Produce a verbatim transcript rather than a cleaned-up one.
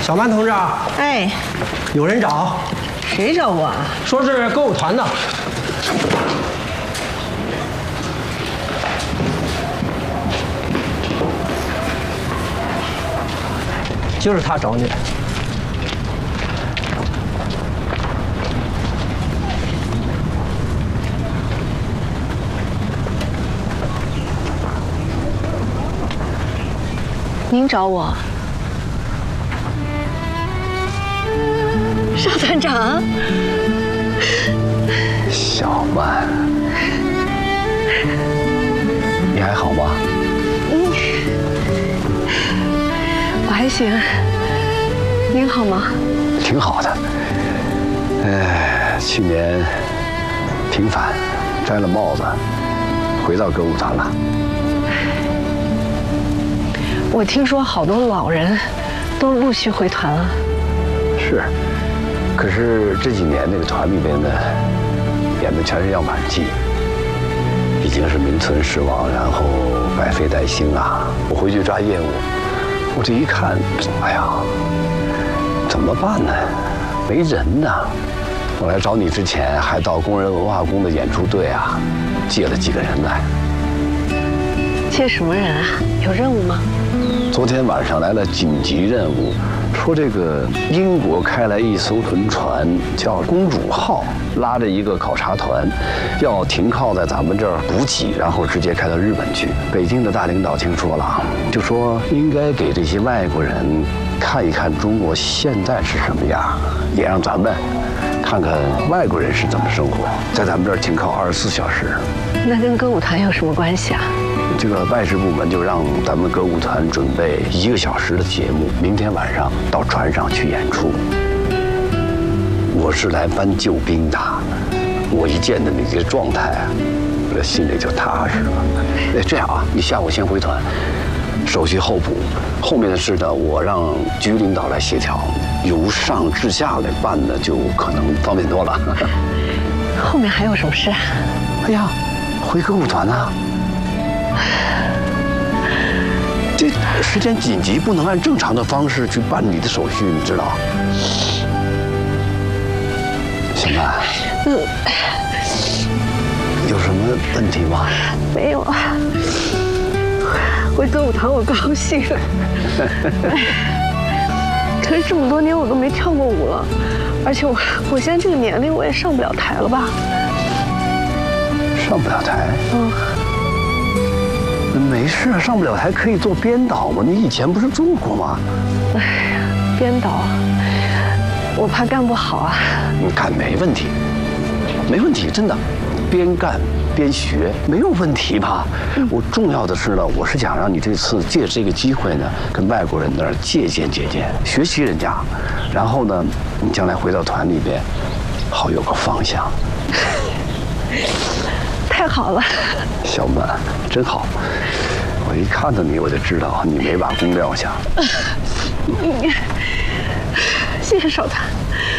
小曼同志， 哎， 有人找， 谁找我啊？ 说是歌舞团的。就是他找你。 您找我？邵团长， 小曼，你还好吗？ 嗯，我还行。您好吗？ 挺好的。哎，去年平反，摘了帽子，回到歌舞团了。 我听说好多老人都陆续回团了。 是。可是这几年那个团里边呢，演的全是样板戏，已经是名存实亡，然后百废待兴啊。我回去抓业务，我这一看，哎呀，怎么办呢？没人呐！我来找你之前，还到工人文化宫的演出队啊，借了几个人来。 借什么人啊？有任务吗？ 昨天晚上来了紧急任务。说这个英国开来一艘轮船，叫公主号，拉着一个考察团，要停靠在咱们这儿补给，然后直接开到日本去。北京的大领导听说了，就说应该给这些外国人看一看中国现在是什么样，也让咱们看看外国人是怎么生活，在咱们这儿停靠二十四小时。 那跟歌舞团有什么关系啊？ 这个外事部门就让咱们歌舞团准备一个小时的节目，明天晚上到船上去演出。我是来搬救兵的，我一见到你这个状态啊，我这心里就踏实了。哎，这样啊，你下午先回团，手续后补，后面的事呢，我让局领导来协调，由上至下来办呢，就可能方便多了。 后面还有什么事啊？ 哎呀，回歌舞团啊。这时间紧急，不能按正常的方式去办理的手续，你知道？小曼，嗯，有什么问题吗？ 没有啊，回歌舞团我高兴。可是这么多年我都没跳过舞了，而且我我现在这个年龄，我也上不了台了吧？ 上不了台？ 嗯。 没事，上不了台可以做编导嘛？你以前不是做过吗？ 哎呀，编导，我怕干不好啊。 你干没问题，没问题，真的，边干边学没有问题吧？嗯、我重要的是呢，我是想让你这次借这个机会呢，跟外国人那儿借鉴借鉴，学习人家，然后呢，你将来回到团里边，好有个方向。 太好了， 小曼，真好。我一看到你，我就知道你没把工撂下。 谢谢邵团，